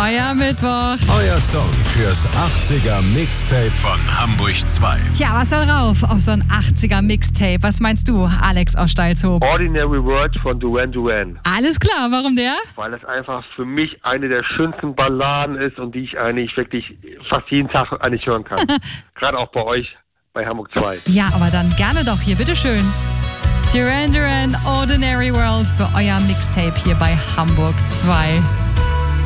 Euer Mittwoch. Euer Song fürs 80er Mixtape von Hamburg 2. Tja, was soll rauf auf so ein 80er Mixtape? Was meinst du, Alex aus Steilshoop? Ordinary World von Duran Duran. Alles klar, warum der? Weil es einfach für mich eine der schönsten Balladen ist und die ich eigentlich wirklich fast jeden Tag eigentlich hören kann. Gerade auch bei euch, bei Hamburg 2. Ja, aber dann gerne doch hier, bitteschön. Duran Duran, Ordinary World für euer Mixtape hier bei Hamburg 2.